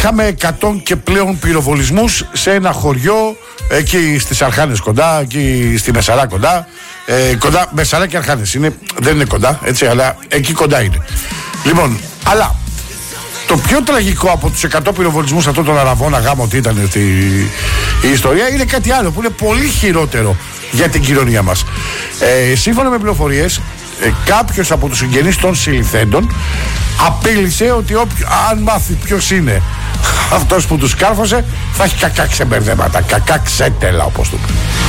είχαμε 100 και πλέον πυροβολισμούς σε ένα χωριό εκεί στις Αρχάνες κοντά, εκεί στη Μεσαρά κοντά. Κοντά, Μεσαρά και Αρχάνες δεν είναι κοντά, έτσι, αλλά εκεί κοντά είναι. Λοιπόν, αλλά το πιο τραγικό από τους 100 πυροβολισμούς αυτόν τον Αραβώνα γάμο ότι ήταν η ιστορία είναι κάτι άλλο που είναι πολύ χειρότερο για την κοινωνία μας. Σύμφωνα με πληροφορίες, κάποιος από τους συγγενείς των συλληφθέντων απείλησε ότι αν μάθει ποιος είναι αυτός που τους κάρφωσε θα έχει κακά ξεμπερδέματα, κακά ξέτελα όπως του πει.